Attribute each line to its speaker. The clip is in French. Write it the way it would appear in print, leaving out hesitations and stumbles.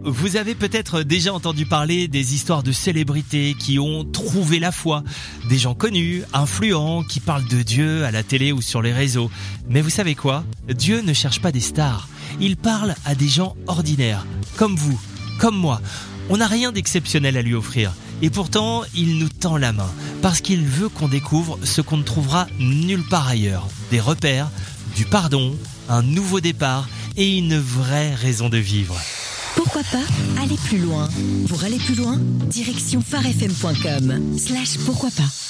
Speaker 1: vous avez peut-être déjà entendu parler des histoires de célébrités qui ont trouvé la foi, des gens connus, influents, qui parlent de Dieu à la télé ou sur les réseaux. Mais vous savez quoi ? Dieu ne cherche pas des stars. Il parle à des gens ordinaires, comme vous, comme moi. On n'a rien d'exceptionnel à lui offrir. Et pourtant, il nous tend la main, parce qu'il veut qu'on découvre ce qu'on ne trouvera nulle part ailleurs. Des repères, du pardon, un nouveau départ et une vraie raison de vivre.
Speaker 2: Pourquoi pas aller plus loin ? Pour aller plus loin, direction farfm.com/pourquoi pas.